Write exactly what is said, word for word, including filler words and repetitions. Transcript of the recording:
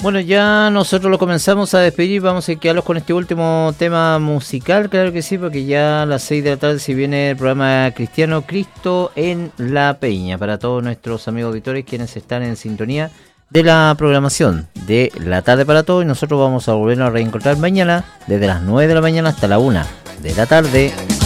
Bueno, ya nosotros lo comenzamos a despedir, vamos a quedarnos con este último tema musical, claro que sí, porque ya a las seis de la tarde se viene el programa Cristiano Cristo en la Peña, para todos nuestros amigos auditores quienes están en sintonía de la programación de la tarde para todos, y nosotros vamos a volvernos a reencontrar mañana desde las nueve de la mañana hasta la una de la tarde.